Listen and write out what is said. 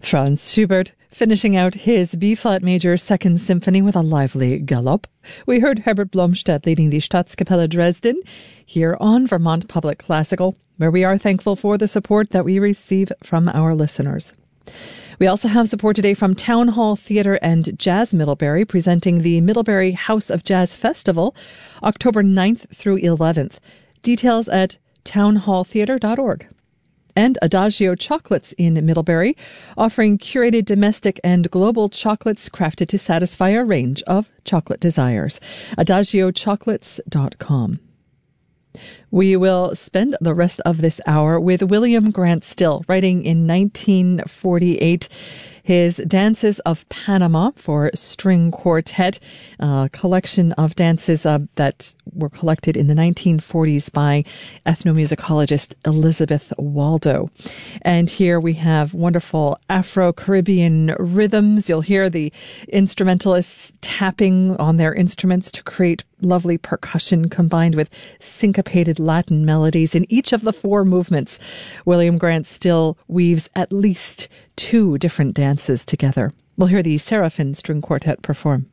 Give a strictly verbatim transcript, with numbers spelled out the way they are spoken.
Franz Schubert finishing out his B-flat major Second Symphony with a lively galop. We heard Herbert Blomstedt leading the Staatskapelle Dresden here on Vermont Public Classical, where we are thankful for the support that we receive from our listeners. We also have support today from Town Hall Theatre and Jazz Middlebury, presenting the Middlebury House of Jazz Festival, October ninth through eleventh. Details at town hall theatre dot org. And Adagio Chocolates in Middlebury, offering curated domestic and global chocolates crafted to satisfy a range of chocolate desires. adagio chocolates dot com. We will spend the rest of this hour with William Grant Still, writing in nineteen forty-eight his Dances of Panama for String Quartet, a collection of dances uh, that were collected in the nineteen forties by ethnomusicologist Elizabeth Waldo. And here we have wonderful Afro-Caribbean rhythms. You'll hear the instrumentalists tapping on their instruments to create lovely percussion combined with syncopated Latin melodies. In each of the four movements, William Grant Still weaves at least two different dances together. We'll hear the Seraphim String Quartet perform.